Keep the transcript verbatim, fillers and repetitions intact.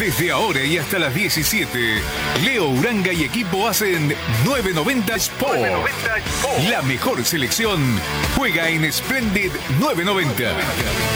Desde ahora y hasta las diecisiete, Leo Uranga y equipo hacen nueve noventa Sport. La mejor selección juega en Splendid nueve noventa.